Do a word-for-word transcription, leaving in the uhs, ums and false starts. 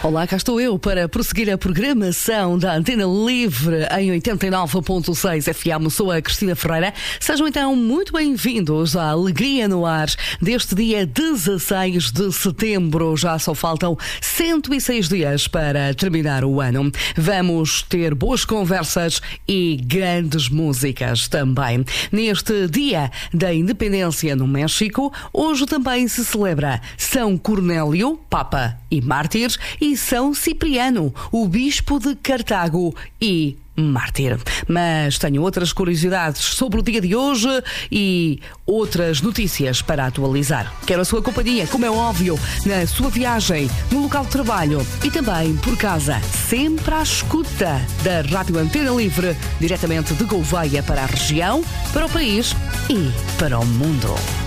Olá, cá estou eu para prosseguir a programação da Antena Livre em oitenta e nove ponto seis F M. Sou a Cristina Ferreira. Sejam então muito bem-vindos à Alegria no Ar deste dia dezasseis de setembro. Já só faltam cento e seis dias para terminar o ano. Vamos ter boas conversas e grandes músicas também. Neste dia da Independência no México, hoje também se celebra São Cornélio, Papa e Mártir, e São Cipriano, o Bispo de Cartago e mártir. Mas tenho outras curiosidades sobre o dia de hoje e outras notícias para atualizar. Quero a sua companhia, como é óbvio, na sua viagem, no local de trabalho e também por casa, sempre à escuta da Rádio Antena Livre, diretamente de Gouveia para a região, para o país e para o mundo.